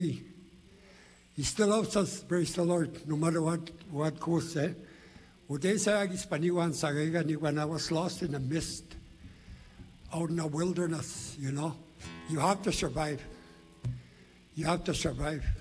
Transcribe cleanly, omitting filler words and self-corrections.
He still loves us, praise the Lord, no matter what goes there. Uday sa agis paniwan sa when I was lost in the mist, out in the wilderness, you know. You have to survive. You have to survive.